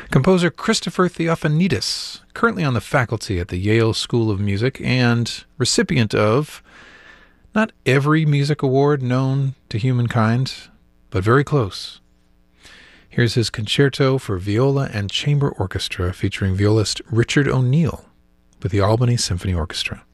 Composer Christopher Theophanidis, currently on the faculty at the Yale School of Music and recipient of not every music award known to humankind, but very close. Here's his concerto for viola and chamber orchestra featuring violist Richard O'Neill with the Albany Symphony Orchestra.